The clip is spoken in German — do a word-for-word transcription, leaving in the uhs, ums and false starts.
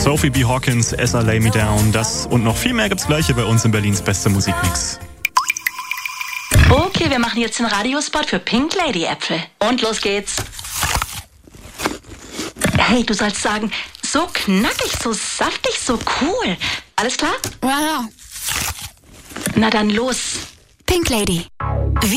Sophie B. Hawkins, As I Lay Me Down, das und noch viel mehr gibt's gleich hier bei uns in Berlins beste Musikmix. Okay, wir machen jetzt den Radiospot für Pink Lady Äpfel. Und los geht's. Hey, du sollst sagen, so knackig, so saftig, so cool. Alles klar? Ja, ja. Na dann los. Pink Lady.